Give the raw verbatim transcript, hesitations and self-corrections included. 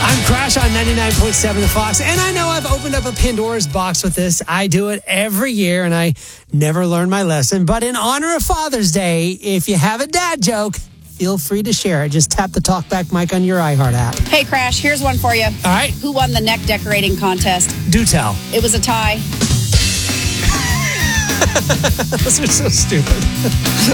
I'm Crash on ninety-nine point seven The Fox, and I know I've opened up a Pandora's box with this. I do it every year, and I never learn my lesson. But in honor of Father's Day, if you have a dad joke, feel free to share it. Just tap the talkback mic on your iHeart app. Hey, Crash, here's one for you. All right. Who won the neck decorating contest? Do tell. It was a tie. Those are so stupid.